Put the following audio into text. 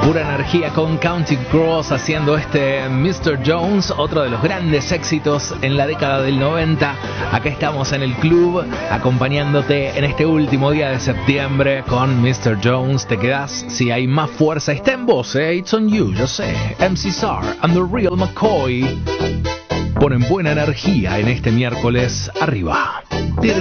Pura energía con Counting Crows haciendo este Mr. Jones, otro de los grandes éxitos en la década del 90. Acá estamos en el club acompañándote en este último día de septiembre con Mr. Jones. Te quedás si hay más fuerza. Está en vos, It's on you, yo sé. MC Sar and the Real McCoy ponen buena energía en este miércoles. Arriba.